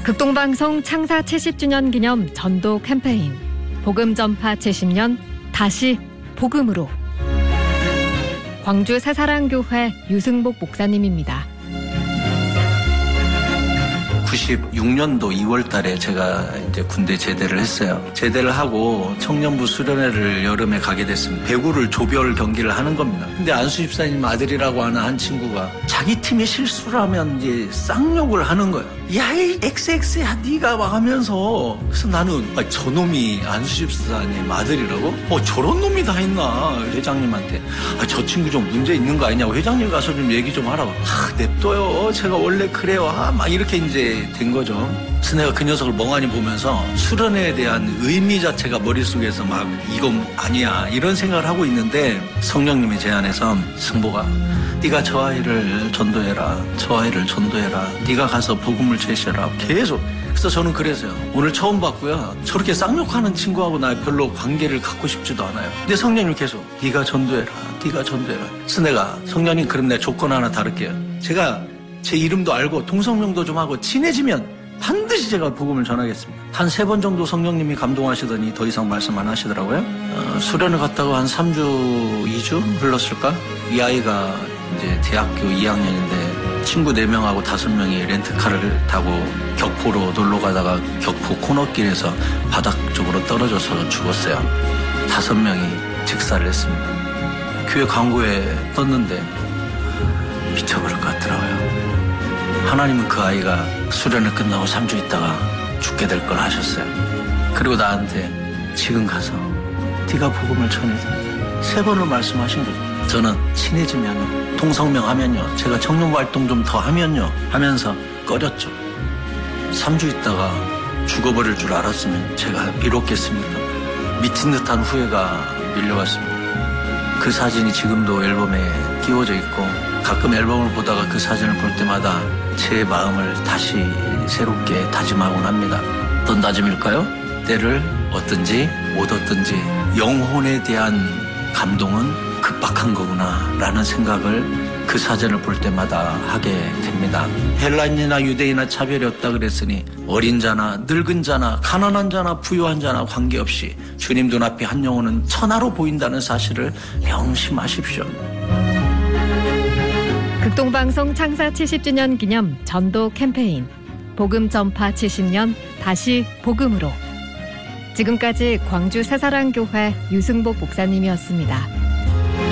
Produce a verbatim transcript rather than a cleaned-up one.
극동방송 창사 칠십 주년 기념 전도 캠페인 복음 전파 칠십 년 다시 복음으로. 광주 새사랑교회 유승복 목사님입니다. 구십육 년도 이월 달에 제가 이제 군대 제대를 했어요. 제대를 하고 청년부 수련회를 여름에 가게 됐습니다. 배구를 조별 경기를 하는 겁니다. 근데 안수 집사님 아들이라고 하는 한 친구가 자기 팀이 실수를 하면 이제 쌍욕을 하는 거예요. 야, 이 엑스엑스야 네가 막 하면서. 그래서 나는 아, 저놈이 안수 집사님 아들이라고? 어, 저런 놈이 다 있나. 회장님한테 아, 저 친구 좀 문제 있는 거 아니냐고, 회장님 가서 좀 얘기 좀 하라고. 아, 냅둬요, 제가 원래 그래요. 아, 막 이렇게 이제 된 거죠. 그래서 내가 그 녀석을 멍하니 보면서 수련회에 대한 의미 자체가 머릿속에서 막 이건 아니야 이런 생각을 하고 있는데, 성령님이 제 안에서 승복아, 네가 저 아이를 전도해라, 저 아이를 전도해라, 네가 가서 복음을 제시해라, 계속. 그래서 저는 그래서요, 오늘 처음 봤고요, 저렇게 쌍욕하는 친구하고 나 별로 관계를 갖고 싶지도 않아요. 근데 성령님 계속 네가 전도해라, 네가 전도해라. 그래서 내가 성령님 그럼 내 조건 하나 다를게요. 제가 제 이름도 알고 동성명도 좀 하고 친해지면 반드시 제가 복음을 전하겠습니다. 한 세 번 정도 성령님이 감동하시더니 더 이상 말씀 안 하시더라고요. 어, 수련을 갔다가 한 삼 주, 이 주 흘렀을까? 이 아이가 이제 대학교 이 학년인데 친구 네 명하고 다섯 명이 렌트카를 타고 격포로 놀러 가다가 격포 코너길에서 바닥 쪽으로 떨어져서 죽었어요. 다섯 명이 직사를 했습니다. 교회 광고에 떴는데 미쳐버릴 것 같더라고요. 하나님은 그 아이가 수련을 끝나고 삼 주 있다가 죽게 될 걸 하셨어요. 그리고 나한테 지금 가서 네가 복음을 전해야 된다, 세 번을 말씀하신 거죠. 저는 친해지면요, 동성명 하면요, 제가 청년부 활동 좀 더 하면요 하면서 꺼렸죠. 삼 주 있다가 죽어버릴 줄 알았으면 제가 이뤘겠습니까? 미친 듯한 후회가 밀려왔습니다. 그 사진이 지금도 앨범에 끼워져 있고, 가끔 앨범을 보다가 그 사진을 볼 때마다 제 마음을 다시 새롭게 다짐하곤 합니다. 어떤 다짐일까요? 때를 얻든지 못 얻든지 영혼에 대한 감동은 급박한 거구나 라는 생각을 그 사진을 볼 때마다 하게 됩니다. 헬라인이나 유대인이나 차별이 없다 그랬으니 어린 자나 늙은 자나 가난한 자나 부유한 자나 관계없이 주님 눈앞에 한 영혼은 천하로 보인다는 사실을 명심하십시오. 극동방송 창사 칠십 주년 기념 전도 캠페인 복음 전파 칠십 년 다시 복음으로. 지금까지 광주 새사랑교회 유승복 목사님이었습니다.